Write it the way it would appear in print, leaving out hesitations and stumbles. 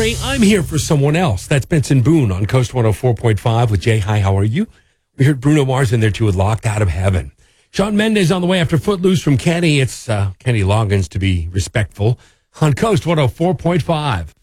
Sorry, I'm here for someone else. That's Benson Boone on Coast 104.5 with Jay. Hi, how are you? We heard Bruno Mars in there too with Locked Out of Heaven. Shawn Mendes on the way after Footloose from Kenny. It's Kenny Loggins, to be respectful, on Coast 104.5.